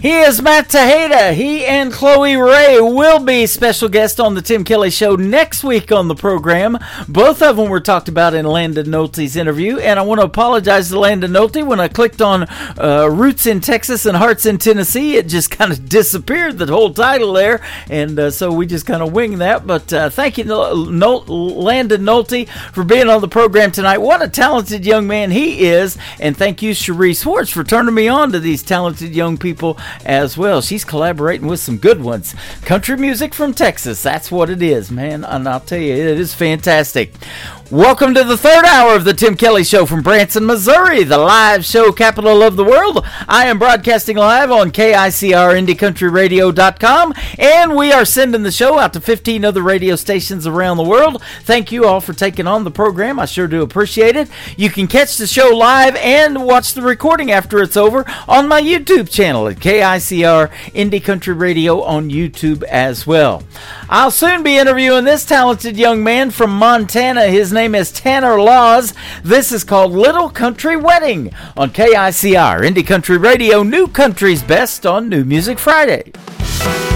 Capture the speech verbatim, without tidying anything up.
He is Matt Tejeda. He and Chloe Ray will be special guests on the Tim Kelly Show next week on the program. Both of them were talked about in Landon Nolte's interview, and I want to apologize to Landon Nolte. When I clicked on uh, Roots in Texas and Hearts in Tennessee, it just kind of disappeared, the whole title there, and uh, so we just kind of winged that. But uh, thank you, Nol- Landon Nolte, for being on the program tonight. What a talented young man he is, and thank you, Cherie Swartz, for turning me on to these talented young people as well. She's collaborating with some good ones. Country music from Texas, that's what it is, man, and I'll tell you, it is fantastic. Welcome to the third hour of the Tim Kelly Show from Branson, Missouri, the live show capital of the world. I am broadcasting live on K I C R Indie Country Radio dot com, and we are sending the show out to fifteen other radio stations around the world. Thank you all for taking on the program. I sure do appreciate it. You can catch the show live and watch the recording after it's over on my YouTube channel at K I C R Indie Country Radio on YouTube as well. I'll soon be interviewing this talented young man from Montana. His name is Tanner Laws. This is called Little Country Wedding on K I C R Indie Country Radio, New Country's Best on New Music Friday.